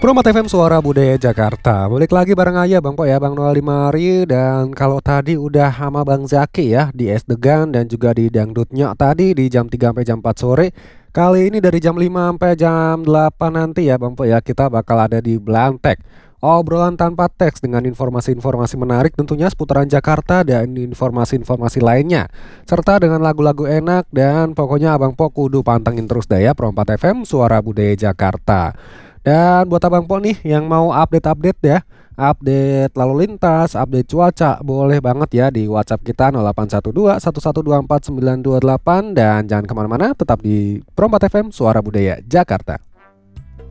Promat FM Suara Budaya Jakarta. Balik lagi bareng aja Bang Po ya, Bang Noel Dimari. Dan kalau tadi udah sama Bang Zaki ya di Es Degan dan juga di Dangdutnya tadi di jam 3 sampai jam 4 sore. Kali ini dari jam 5 sampai jam 8 nanti ya Bang Po ya, kita bakal ada di Belantek. Obrolan tanpa teks dengan informasi-informasi menarik tentunya seputaran Jakarta dan informasi-informasi lainnya. Serta dengan lagu-lagu enak dan pokoknya Abang Po kudu pantengin terus daya Promat FM Suara Budaya Jakarta. Dan buat Abang Po nih yang mau update-update ya, update lalu lintas, update cuaca, boleh banget ya di WhatsApp kita 0812 1124 928 dan jangan kemana-mana, tetap di Promat FM Suara Budaya Jakarta.